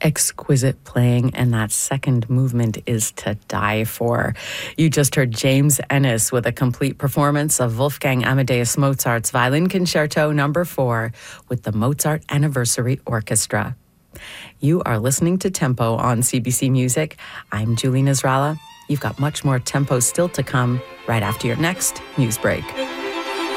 Exquisite playing, and that second movement is to die for. You just heard James Ennis with a complete performance of Wolfgang Amadeus Mozart's Violin Concerto No. 4 with the Mozart Anniversary Orchestra. You are listening to Tempo on CBC Music. I'm Julie Nasrallah. You've got much more Tempo still to come right after your next news break.